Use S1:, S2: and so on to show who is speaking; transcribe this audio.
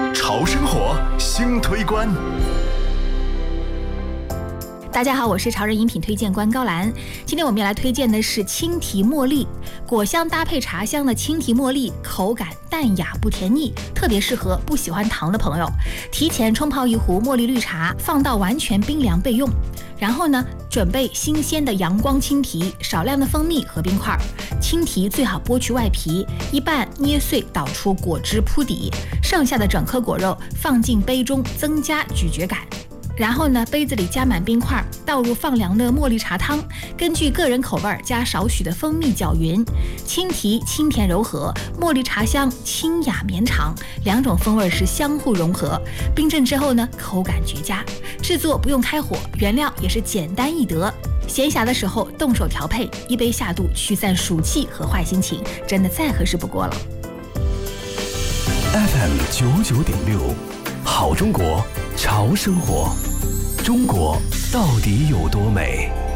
S1: 潮生活新推关。
S2: 大家好，我是潮人饮品推荐官高兰。今天我们要来推荐的是青提茉莉，果香搭配茶香的青提茉莉，口感淡雅不甜腻，特别适合不喜欢糖的朋友。提前冲泡一壶茉莉绿茶，放到完全冰凉备用。然后呢，准备新鲜的阳光青提，少量的蜂蜜和冰块。青提最好剥去外皮，一半捏碎捣出果汁铺底，剩下的整颗果肉放进杯中，增加咀嚼感。然后呢，杯子里加满冰块，倒入放凉的茉莉茶汤，根据个人口味加少许的蜂蜜搅匀。青提清甜柔和，茉莉茶香清雅绵长，两种风味是相互融合。冰镇之后呢，口感绝佳。制作不用开火，原料也是简单易得。闲暇的时候动手调配，一杯下肚，驱散暑气和坏心情，真的再合适不过了。
S1: FM 99.6，好中国，潮生活。中国到底有多美？